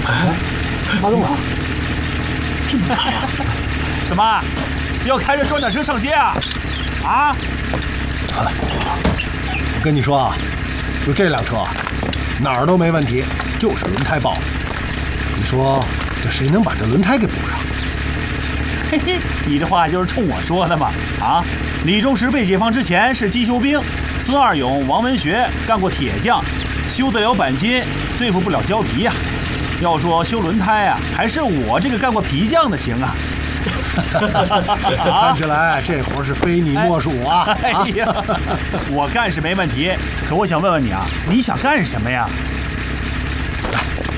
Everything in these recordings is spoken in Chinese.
发动了，这能开啊？ 怎么，要开着装甲车上街啊？啊？ 我跟你说啊，就这辆车，哪儿都没问题，就是轮胎爆了。你说这谁能把这轮胎给补上？ 嘿嘿，你这话就是冲我说的嘛？啊？李忠实被解放之前是机修兵，孙二勇、王文学干过铁匠，修得了钣金，对付不了胶皮呀。要说修轮胎啊，还是我这个干过皮匠的行啊。 看起来这活是非你莫属啊！ 哎呀，我干是没问题，可我想问问你啊，你想干什么呀？ 来，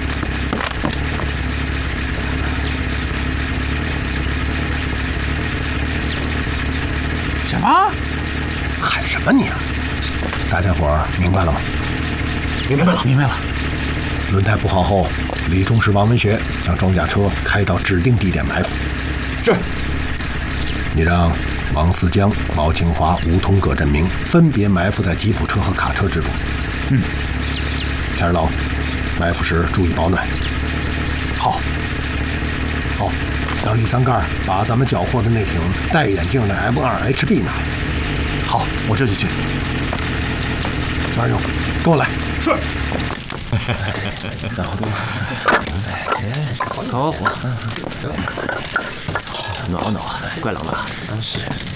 什么？ 喊什么你啊？大家伙儿明白了吗？ 明白了， 明白了。 轮胎补好后，李忠实、王文学将装甲车开到指定地点埋伏。 是。 你让王思江、毛清华、吴桐、葛振明分别埋伏在吉普车和卡车之中。天冷，埋伏时注意保暖。 好。 好，让李三盖把咱们缴获的那挺戴眼镜的 M2HB 拿来。 好，我这就去。 小二勇，跟我来。 是。 烤火，暖和暖和，怪冷的。是。